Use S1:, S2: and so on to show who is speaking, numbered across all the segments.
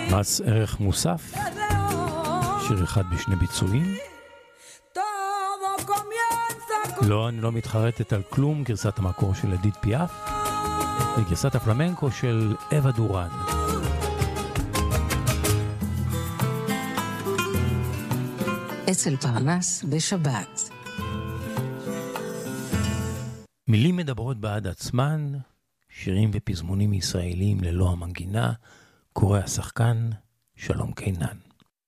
S1: מס ערך מוסף, שיר אחד בשני ביצועים. לא, אני לא מתחרטת על כלום, גרסת המקור של אדית פיאף, וגרסת הפלמנקו של אווה דורן.
S2: אצל פרנס בשבת.
S1: מילים מדברות בעד עצמן, שירים ופזמונים ישראלים ללא המנגינה, קורא השחקן שלום קינן.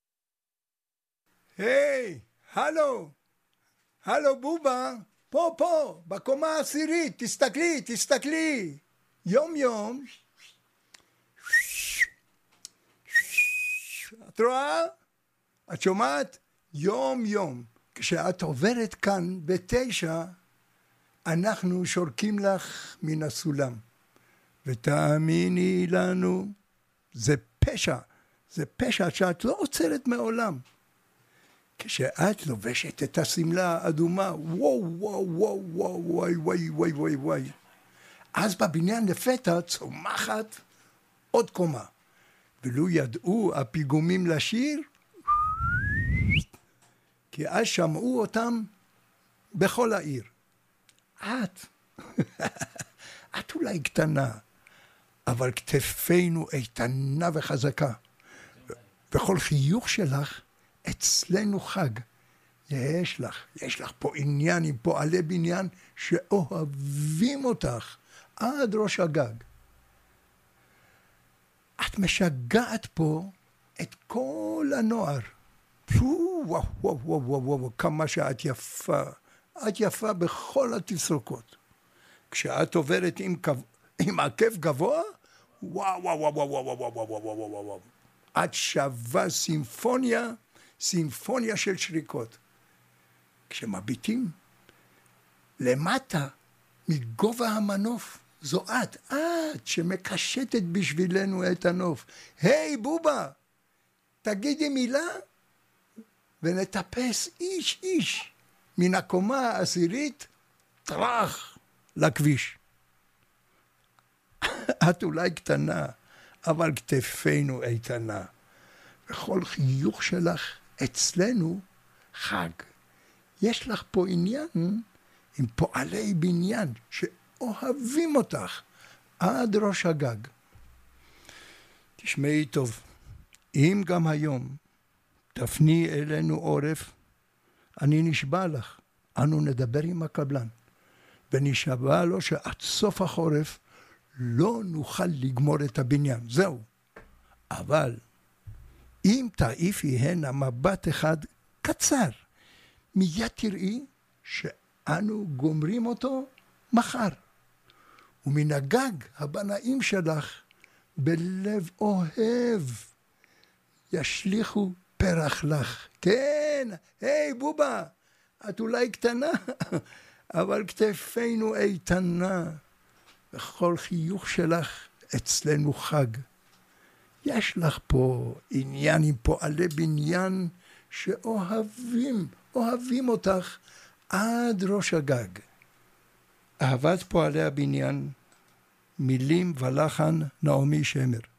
S3: היי, הלו, הלו בובה, פה, בקומה העשירית, תסתכלי, יום, את רואה? את שומעת? יום, כשאת עוברת כאן ב9, אנחנו שורקים לך מן הסולם, ותאמיני לנו, זה פשע שאת לא עוצרת מעולם. כשאת לובשת את הסמלה האדומה, וואי, אז בבניין לפתע צומחת עוד קומה, ולו ידעו הפיגומים לשיר, כי אז שמעו אותם בכל העיר. את אולי קטנה, אבל כתפינו איתנה וחזקה, וכל חיוך שלך אצלנו חג. יש לך פה עניין עם פועלי בניין שאוהבים אותך עד ראש הגג. את משגעת פה את כל הנוער. וואו, כמה שאת יפה. את יפה בכל התסרוקות. כשאת עוברת עם עקב גבוה, וואו. את שווה סימפוניה של שריקות. כשמביטים למטה מגובה המנוף, זו את שמקשטת בשבילנו את הנוף. היי בובה, תגידי מילה ונטפס איש מן הקומה העשירית טרח לכביש. את אולי קטנה, אבל כתפינו איתנה, וכל חיוך שלך אצלנו חג. יש לך פה עניין עם פועלי בניין שאוהבים אותך עד ראש הגג. תשמעי טוב, אם גם היום תפני אלינו עורף, אני נשבע לך, אנו נדבר עם הקבלן, ונשבע לו שעד סוף החורף לא נוכל לגמור את הבניין, זהו. אבל אם תעיפי הנה מבט אחד קצר, מיד תראי שאנו גומרים אותו מחר. ומן הגג הבנאים שלך בלב אוהב ישליחו פרח לך. כן, היי בובה, את אולי קטנה, אבל כתפינו איתנה, וכל חיוך שלך אצלנו חג. יש לך פה עניין עם פועלי בניין שאוהבים אותך עד ראש הגג. אהבת פועלי הבניין, מילים ולחן נעמי שמר.